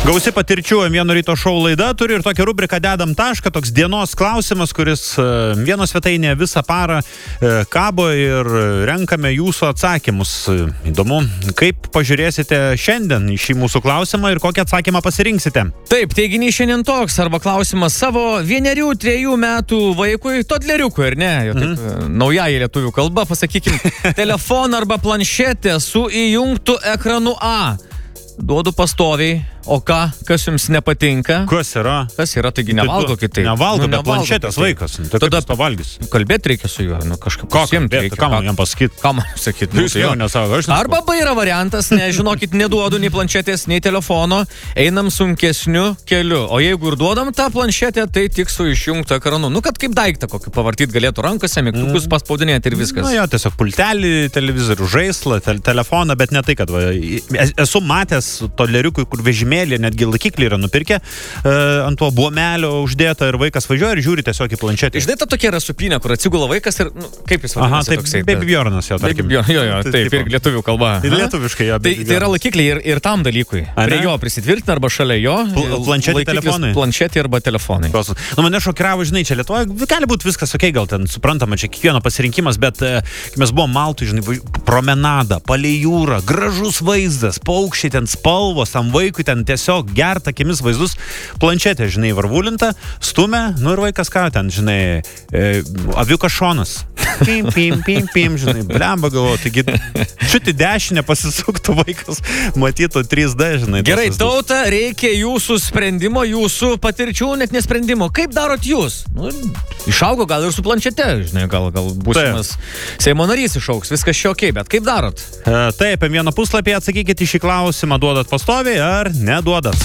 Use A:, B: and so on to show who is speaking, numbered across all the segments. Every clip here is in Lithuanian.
A: Gausi patirčių vieno ryto šou laida turi ir tokią rubriką dedam tašką, toks dienos klausimas, kuris vieno svetainėje visą parą kabo ir renkame jūsų atsakymus. Įdomu, kaip pažiūrėsite šiandien į šį mūsų klausimą ir kokį atsakymą pasirinksite.
B: Taip, teiginys šiandien toks, arba klausimas savo 1-3 metų vaikui, todleriukui, ar ne? Jo taip, naujai lietuvių kalba, pasakykim, telefoną arba planšetę su įjungtu ekranu A. Duodu pastoviai, o ką, kas jums nepatinka?
A: Kas yra?
B: Kas yra, taigi nevalgo kitaip.
A: Nevalgo, bet planšetės vaikas. Tai tada pavalgys.
B: Kalbėti reikia su juo, kažkaip pasiimti reikia.
A: Ką man jam pasakyti?
B: Ką man sakyti? Arba yra variantas, nežinokit, neduodu nei planšetės, nei telefono, einam sunkesniu keliu. O jeigu ir duodam tą planšetę, tai tik su išjungtu ekranu. Nu, kad kaip daiktą kokį pavartyti galėtų rankose, mygtukus paspaudinėti ir viskas.
A: Na jo, tiesiog pultelį, televizorių, žaislą, telefoną, bet ne tai, kad esu matęs toleriukui, kur vežimėlį, netgi laikiklį yra nupirkę, ant to buomelio uždėta ir vaikas važiuoja ir žiūri tiesiog į planšetę.
B: Žinai, ta tokia yra supinė, kur atsigula vaikas ir, kaip jis vadinasi?
A: Aha, taip, toksai, Baby Bjornas jo, tarkim.
B: Jo, taip, ir lietuvių kalba.
A: Tai lietuviškai, jo.
B: Tai yra laikikliai ir tam dalykui. Prie jo prisitvirtina arba šalia jo.
A: Planšetė, telefonai.
B: Planšetė arba telefonai.
A: Nu, mane šokiravo, žinai, čia Lietuvoje gali būti viskas okei, gal ten suprantama, čia kiekvieno pasirinkimas, bet mes buvom Maltoj, žinai, promenada, palei jūrą, gražus vaizdas, paukščiai ten spalvos, tam vaikui ten tiesiog gerta akimis vaizdus, planšetė, žinai, varvulinta, stumia, nu ir vaikas ką ten, žinai, aviukas šonas. Pim, žinai, blemba galvo, taigi šitį dešinę pasisuktų vaikas, matytų 3D, žinai.
B: Gerai, tauta, reikia jūsų sprendimo, jūsų patirčių, net nesprendimo. Kaip darot jūs? Nu, išaugo gal ir su planšete, žinai, gal būsimas Seimo narys išaugs, viskas čia okei, bet kaip darot?
A: Taip, M1 puslapyje atsakykite į šį klausimą, duodat pastoviai ar neduodat?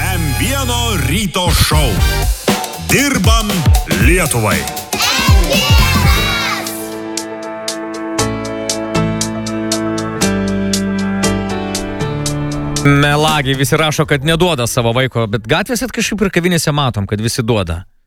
C: M1 ryto šou. Dirbam Lietuvai.
B: Melagiai visi rašo, kad neduoda savo vaiko, bet gatvėse kažkaip ir kavinėse matom, kad visi duoda.